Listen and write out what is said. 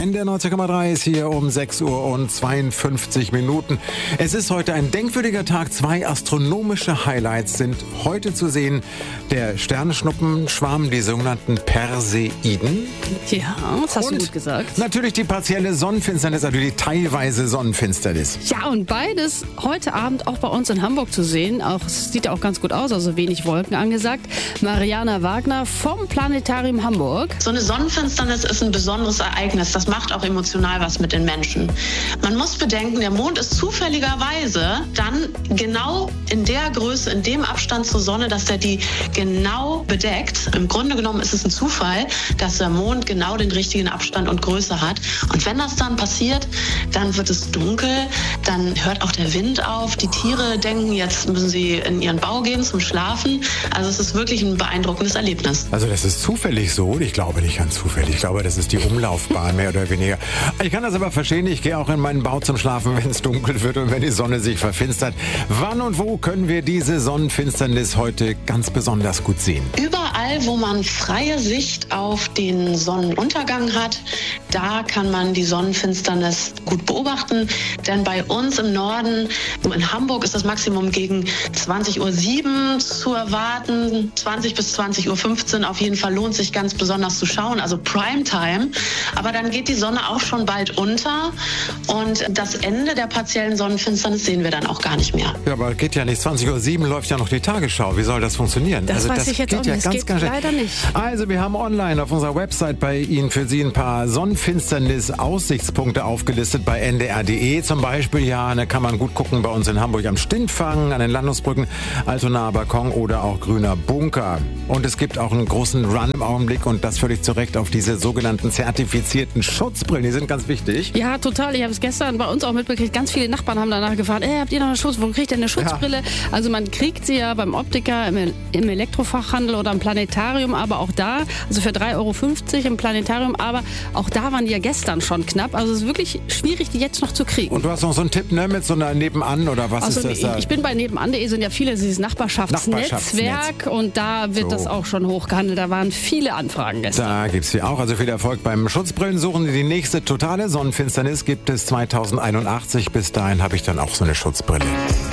NDR 90,3 ist hier um 6 Uhr und 52 Minuten. Es ist heute ein denkwürdiger Tag. 2 astronomische Highlights sind heute zu sehen. Der Sternschnuppenschwarm, die sogenannten Perseiden. Ja, das hast du gut gesagt. Natürlich die partielle Sonnenfinsternis, also die teilweise Sonnenfinsternis. Ja, und beides heute Abend auch bei uns in Hamburg zu sehen. Es sieht ja auch ganz gut aus, also wenig Wolken angesagt. Mariana Wagner vom Planetarium Hamburg. So eine Sonnenfinsternis ist ein besonderes Ereignis. Das macht auch emotional was mit den Menschen. Man muss bedenken, der Mond ist zufälligerweise dann genau in der Größe, in dem Abstand zur Sonne, dass der die genau bedeckt. Im Grunde genommen ist es ein Zufall, dass der Mond genau den richtigen Abstand und Größe hat. Und wenn das dann passiert, dann wird es dunkel, dann hört auch der Wind auf. Die Tiere denken, jetzt müssen sie in ihren Bau gehen zum Schlafen. Also es ist wirklich ein beeindruckendes Erlebnis. Also das ist zufällig so? Ich glaube nicht ganz zufällig. Ich glaube, das ist die Umlaufbahn, mehr oder weniger. Ich kann das aber verstehen. Ich gehe auch in meinen Bau zum Schlafen, wenn es dunkel wird und wenn die Sonne sich verfinstert. Wann und wo können wir diese Sonnenfinsternis heute ganz besonders gut sehen? Überall, wo man freie Sicht auf den Sonnenuntergang hat, da kann man die Sonnenfinsternis gut beobachten. Denn bei uns im Norden, in Hamburg, ist das Maximum gegen 20:07 Uhr zu erwarten. 20 bis 20:15 Uhr auf jeden Fall lohnt sich ganz besonders zu schauen, also Primetime. Aber dann geht die Sonne auch schon bald unter und das Ende der partiellen Sonnenfinsternis sehen wir dann auch gar nicht mehr. Ja, aber geht ja nicht. 20:07 Uhr läuft ja noch die Tagesschau. Wie soll das funktionieren? Das weiß ich jetzt auch nicht. Das geht leider nicht. Also wir haben online auf unserer Website bei Ihnen für Sie ein paar Sonnenfinsternis-Aussichtspunkte aufgelistet bei ndr.de. Zum Beispiel, ja, da kann man gut gucken bei uns in Hamburg am Stintfang, an den Landungsbrücken, Altonaer Balkon oder auch Grüner Bunker. Und es gibt auch einen großen Run im Augenblick und das völlig zu Recht auf diese sogenannten zertifizierten Schutzbrillen. Die sind ganz wichtig. Ja, total. Ich habe es gestern bei uns auch mitbekriegt. Ganz viele Nachbarn haben danach gefragt, habt ihr noch eine Schutzbrille? Wo kriegt ihr eine Schutzbrille? Ja. Also man kriegt sie ja beim Optiker, im Elektrofachhandel oder im Planetarium, aber auch da, also für 3,50 € im Planetarium, aber auch da waren die ja gestern schon knapp. Also es ist wirklich schwierig, die jetzt noch zu kriegen. Und du hast noch so einen Tipp, ne, mit so einer Nebenan oder was also ist das da? Ich bin bei nebenan.de, sind ja viele, dieses Nachbarschaftsnetzwerk und da wird das auch schon hochgehandelt. Da waren viele Anfragen gestern. Da gibt es die auch. Also viel Erfolg beim Schutzbrillen suchen. Die nächste totale Sonnenfinsternis gibt es 2081. Bis dahin habe ich dann auch so eine Schutzbrille.